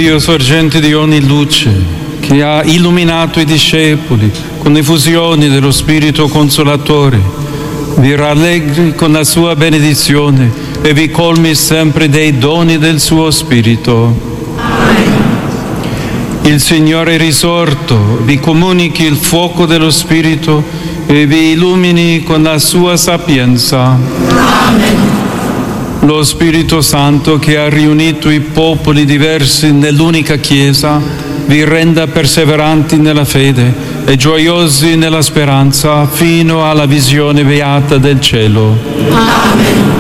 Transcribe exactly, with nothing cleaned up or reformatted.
Dio, sorgente di ogni luce, che ha illuminato i discepoli con l'effusione dello Spirito Consolatore, vi rallegri con la sua benedizione e vi colmi sempre dei doni del suo Spirito. Amen. Il Signore è risorto, vi comunichi il fuoco dello Spirito e vi illumini con la sua sapienza. Amen. Lo Spirito Santo, che ha riunito i popoli diversi nell'unica Chiesa, vi renda perseveranti nella fede e gioiosi nella speranza fino alla visione beata del cielo. Amen.